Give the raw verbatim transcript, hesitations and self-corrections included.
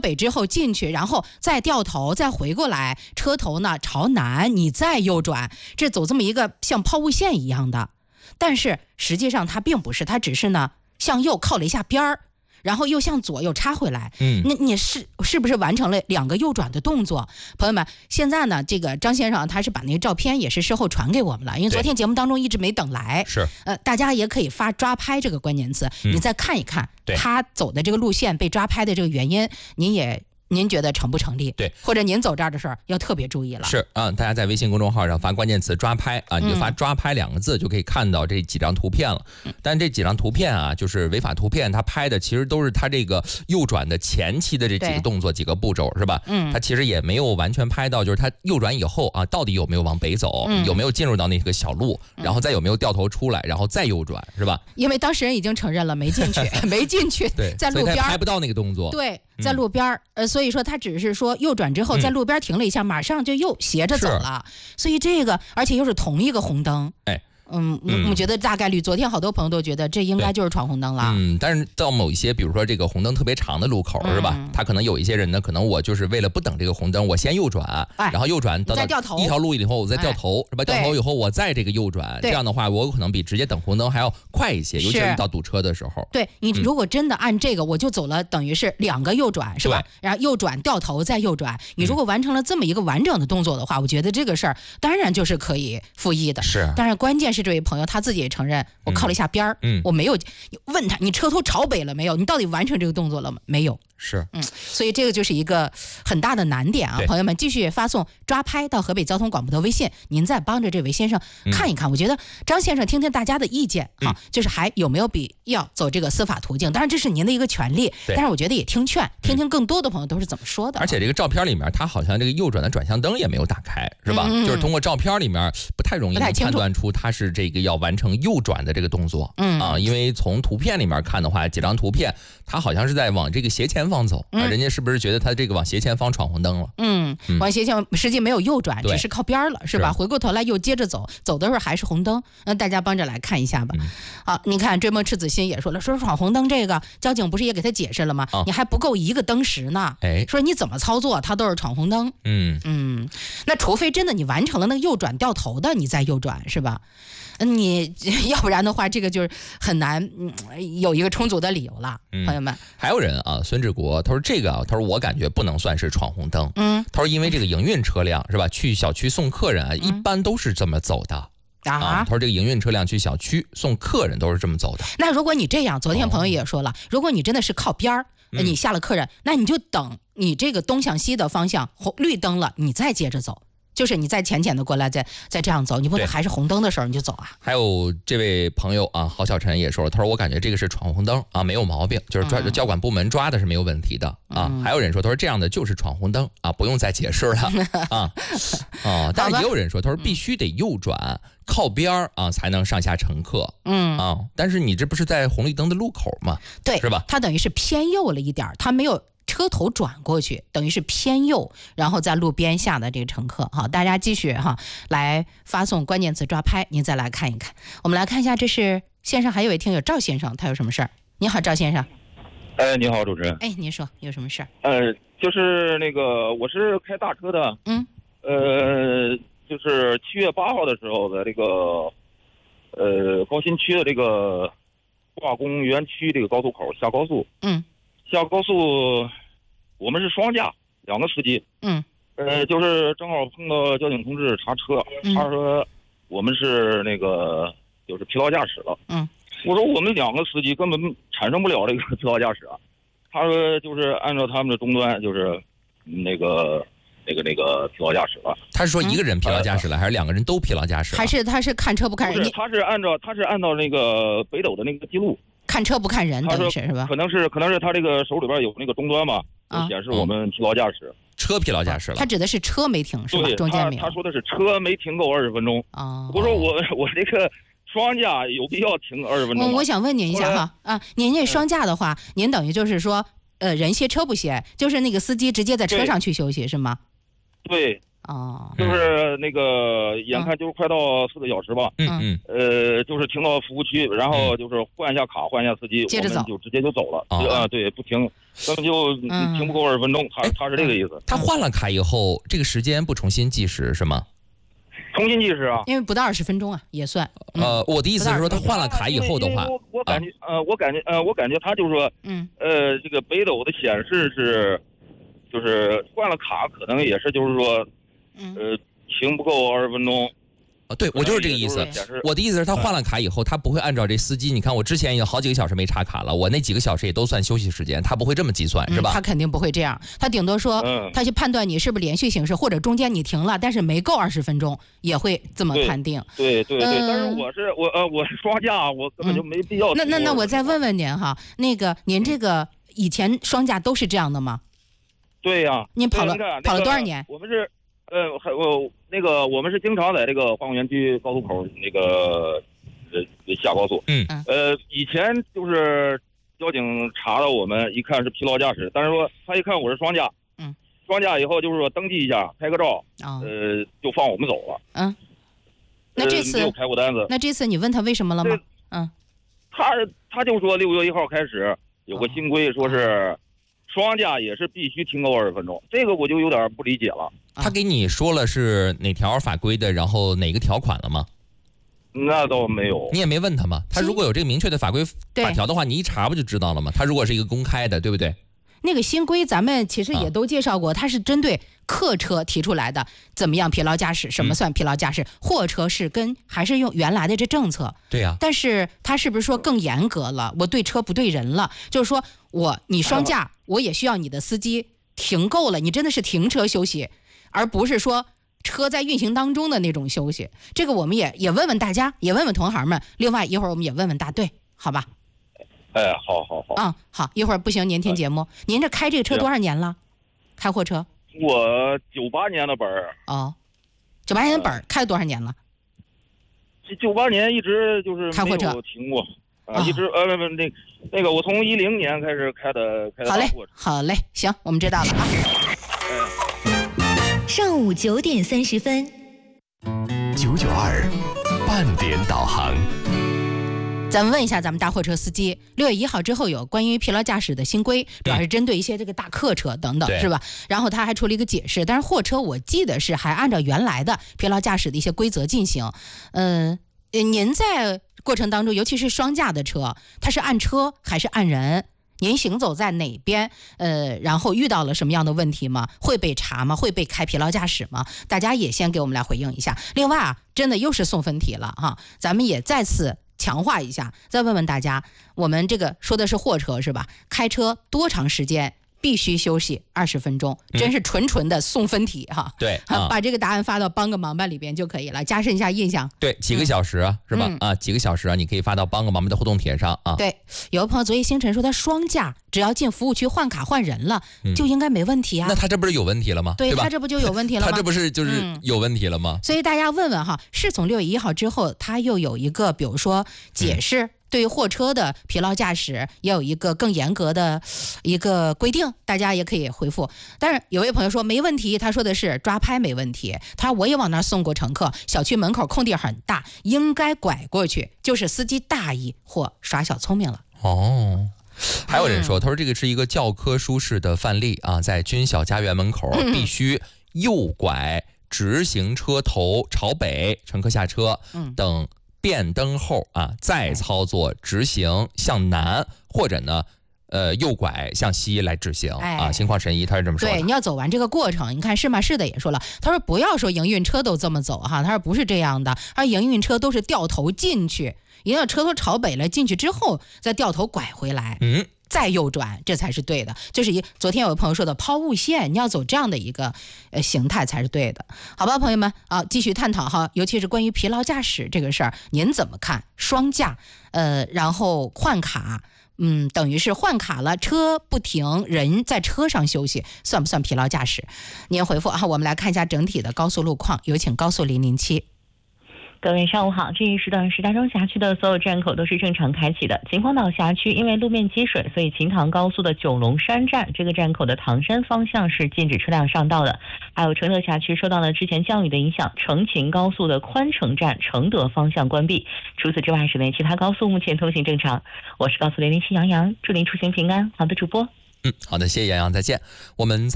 北之后进去，然后再掉头，再回过来，车头呢朝南，你再右转，这走这么一个像抛物线一样的。但是实际上它并不是，它只是呢向右靠了一下边儿。然后又向左又插回来，嗯，那你是是不是完成了两个右转的动作？朋友们，现在呢，这个张先生他是把那个照片也是事后传给我们了，因为昨天节目当中一直没等来， 是， 呃，大家也可以发抓拍这个关键词，嗯、你再看一看他走的这个路线被抓拍的这个原因，您也。您觉得成不成立？ 对， 或者您走这儿的事儿要特别注意了。 是啊，大家在微信公众号上发关键词抓拍啊，你就发抓拍两个字就可以看到这几张图片了。嗯、但这几张图片啊，就是违法图片，它拍的其实都是它这个右转的前期的这几个动作、几个步骤，是吧？嗯，它其实也没有完全拍到，就是它右转以后啊，到底有没有往北走，嗯、有没有进入到那个小路，然后再有没有掉头出来，然后再右转，是吧？ 因为当事人已经承认了没进去，没进去， 对， 在路边拍不到那个动作。 对。在路边儿，呃，所以说他只是说右转之后在路边停了一下，嗯、马上就又斜着走了，所以这个而且又是同一个红灯， 哎。 嗯，我觉得大概率，昨天好多朋友都觉得这应该就是闯红灯了。 嗯，但是到某一些，比如说这个红灯特别长的路口，嗯、是吧？他可能有一些人呢，可能我就是为了不等这个红灯，我先右转，哎、然后右转到再掉头一条路以后，我再掉头，哎、是吧？掉头以后我再这个右转，这样的话，我可能比直接等红灯还要快一些，尤其是遇到堵车的时候。 对你如果真的按这个，我就走了，等于是两个右转，是吧？然后右转掉头再右转，你如果完成了这么一个完整的动作的话，我觉得这个事儿当然就是可以复议的。 是， 但是关键是这位朋友他自己也承认，我靠了一下边儿，嗯，我没有问他你车头朝北了没有，你到底完成这个动作了吗？没有。 是， 嗯，所以这个就是一个很大的难点啊，朋友们继续发送抓拍到河北交通广播的微信，您再帮着这位先生看一看。嗯、我觉得张先生听听大家的意见，好、嗯，就是还有没有必要走这个司法途径？当然这是您的一个权利，但是我觉得也听劝，听听更多的朋友都是怎么说的。 而且这个照片里面，他好像这个右转的转向灯也没有打开，是吧？嗯、就是通过照片里面不太容易能判断出他是这个要完成右转的这个动作，嗯啊，因为从图片里面看的话，几张图片他好像是在往这个斜前方走、嗯、啊，人家是不是觉得他这个往斜前方闯红灯了？嗯， 嗯往斜前实际没有右转，只是靠边了，是吧？回过头来又接着走，走的时候还是红灯。那大家帮着来看一下吧。嗯、好，你看追梦赤子心也说了，说闯红灯这个交警不是也给他解释了吗？啊、你还不够一个灯时呢。哎，说你怎么操作，他都是闯红灯。嗯嗯，那除非真的你完成了那个右转掉头的，你再右转，是吧？你要不然的话，这个就是很难、嗯、有一个充足的理由了，嗯、朋友们。 还有人啊，孙志国他说这个啊，他说我感觉不能算是闯红灯，嗯，他说因为这个营运车辆是吧，去小区送客人啊，嗯、一般都是这么走的。啊，啊他说这个营运车辆去小区送客人都是这么走的。 那如果你这样，昨天朋友也说了，哦、如果你真的是靠边儿，你下了客人，嗯、那你就等你这个东向西的方向红绿灯了，你再接着走。就是你再浅浅的过来，再再这样走，你不能还是红灯的时候你就走啊。 还有这位朋友啊，郝小晨也说了，他说我感觉这个是闯红灯啊，没有毛病，就是抓、嗯、交管部门抓的是没有问题的啊。嗯、还有人说，他说这样的就是闯红灯啊，不用再解释了啊啊。但是也有人说，他说必须得右转靠边啊，才能上下乘客。嗯啊，但是你这不是在红绿灯的路口吗？ 对， 是吧？ 它等于是偏右了一点，它没有。车头转过去，等于是偏右，然后在路边下的这个乘客，好，大家继续哈来发送关键词抓拍，您再来看一看。我们来看一下，这是线上还有一位听友赵先生，他有什么事儿？你好，赵先生。 哎，你好，主持人。 哎，您说有什么事儿？ 呃，就是那个我是开大车的，嗯，呃，就是七月八号的时候，在这个呃高新区的这个化工园区这个高速口下高速，嗯。下高速，我们是双驾，两个司机。嗯，呃，就是正好碰到交警同志查车，嗯、他说我们是那个就是疲劳驾驶了。嗯，我说我们两个司机根本产生不了这个疲劳驾驶啊。他说就是按照他们的终端，就是那个那个那个疲劳驾驶了。 他是说一个人疲劳驾驶了，嗯、还是两个人都疲劳驾驶了？ 还是他是看车不看人？ 不是，他是按照他是按照那个北斗的那个记录。 看车不看人，等于是是吧？ 可能是可能是他这个手里边有那个终端嘛，就显示我们疲劳驾驶， 嗯、车疲劳驾驶了。 他指的是车没停是吧？中间没有。 他说的是车没停够二十分钟。哦，我说我我这个双驾有必要停二十分钟？ 我我想问您一下哈啊，您这双驾的话，嗯、您等于就是说，呃，人歇车不歇，就是那个司机直接在车上去休息是吗？ 对。 哦， 就是那个眼看就是快到四个小时吧， 嗯嗯， 呃，就是停到服务区，然后就是换一下卡，换一下司机， 接着走， 我们就直接就走了。 啊、 呃，对，不停，根本就停不够二十分钟，他他是这个意思。 他换了卡以后，这个时间不重新计时是吗？ 重新计时啊， 因为不到二十分钟啊，也算。 嗯、呃，我的意思是说，他换了卡以后的话， 我我感觉、啊、呃，我感觉呃，我感觉他就是说， 嗯， 呃，这个北斗的显示是，就是换了卡，可能也是就是说，呃，停不够二十分钟。 啊，对，我就是这个意思。我的意思是，他换了卡以后，他不会按照这司机。你看，我之前有好几个小时没插卡了，我那几个小时也都算休息时间，他不会这么计算，是吧？ 嗯、他肯定不会这样，他顶多说， 嗯、 他去判断你是不是连续行驶，或者中间你停了，但是没够二十分钟，也会这么判定。 对对 对, 对、嗯，但是我是我呃我是双驾，我根本就没必要、嗯。 那那那我再问问您哈，那个您这个以前双驾都是这样的吗？ 对呀、啊， 您跑了、 那个、 跑了多少年？ 我们是。呃，还我那个我们是经常在这个花公园区高速口那个呃下高速， 嗯呃以前就是交警查到我们一看是疲劳驾驶，但是说他一看我是双驾， 嗯， 双驾以后就是说登记一下拍个照， 哦、 呃就放我们走了， 嗯，那这次、 呃、没有开过单子， 那这次你问他为什么了吗？嗯， 他他就说六月一号开始有个新规，说是。哦双驾也是必须停够二十分钟，这个我就有点不理解了。 他给你说了是哪条法规的，然后哪个条款了吗？ 那倒没有。 你也没问他吗？他如果有这个明确的法规法条的话，你一查不就知道了吗？他如果是一个公开的，对不对？ 那个新规咱们其实也都介绍过，它是针对客车提出来的，怎么样疲劳驾驶，什么算疲劳驾驶？嗯、货车是跟还是用原来的这政策？ 对呀、啊。 但是他是不是说更严格了？我对车不对人了？就是说我你双驾，我也需要你的司机停够了，你真的是停车休息，而不是说车在运行当中的那种休息。这个我们也也问问大家，也问问同行们。另外一会儿我们也问问大队，好吧？ 哎，好好好。 嗯，好，一会儿不行您听节目。您这开这个车多少年了？开货车？ 我九八年的本儿。 哦，九八年的本儿、呃、开了多少年了？ 这九八年一直就是开货车停过啊，一直呃不不那那个我从一零年开始开的开的大货车。 好嘞，好嘞，行，我们知道了啊。 哎、上午九点三十分， 九九二半点导航。 咱们问一下咱们大货车司机，六月一号之后有关于疲劳驾驶的新规，主要是针对一些这个大客车等等，是吧？然后他还出了一个解释，但是货车我记得是还按照原来的疲劳驾驶的一些规则进行。嗯、呃，您在过程当中，尤其是双驾的车，它是按车还是按人？您行走在哪边？呃，然后遇到了什么样的问题吗？会被查吗？会被开疲劳驾驶吗？大家也先给我们来回应一下。另外啊，真的又是送分题了哈，咱们也再次强化一下，再问问大家，我们这个说的是货车是吧？开车多长时间必须休息二十分钟？真是纯纯的送分题哈。 对、 啊，把这个答案发到帮个忙吧里边就可以了，加深一下印象。 对，几个小时、啊嗯、是吧、嗯？啊，几个小时啊，你可以发到帮个忙吧的互动帖上啊。 对，有个朋友昨夜星辰说他双驾，只要进服务区换卡换人了、嗯，就应该没问题啊。 那他这不是有问题了吗？ 对， 对吧？ 他这不就有问题了吗？ 他这不是就是有问题了吗？ 嗯、所以大家问问哈，是从六月一号之后，他又有一个比如说解释。嗯，对于货车的疲劳驾驶也有一个更严格的一个规定，大家也可以回复。但是有位朋友说没问题，他说的是抓拍没问题，他说我也往那儿送过乘客，小区门口空地很大，应该拐过去，就是司机大意或耍小聪明了。 哦，还有人说，他说这个是一个教科书式的范例啊，在军小家园门口必须右拐直行车头朝北，乘客下车等变灯后啊，再操作直行向南，或者呢，呃，右拐向西来直行、哎、啊。心旷神怡，他是这么说的。 对，你要走完这个过程，你看是吗？是的也说了，他说不要说营运车都这么走哈，他说不是这样的，而营运车都是掉头进去，一定要车头朝北了，进去之后再掉头拐回来。 嗯。 再右转，这才是对的。就是一昨天有个朋友说的抛物线，你要走这样的一个呃形态才是对的，好吧，朋友们啊，继续探讨哈，尤其是关于疲劳驾驶这个事儿，您怎么看？双驾，呃，然后换卡，嗯，等于是换卡了，车不停，人在车上休息，算不算疲劳驾驶？您回复啊，我们来看一下整体的高速路况，有请高速零零七。 各位上午好，这一时段石家庄辖区的所有站口都是正常开启的。秦皇岛辖区因为路面积水，所以秦唐高速的九龙山站这个站口的唐山方向是禁止车辆上道的。还有承德辖区受到了之前降雨的影响，承秦高速的宽城站承德方向关闭。除此之外，省内其他高速目前通行正常。我是高速零零七杨洋，祝您出行平安。好的，主播。 嗯，好的，谢谢杨洋，再见。我们再。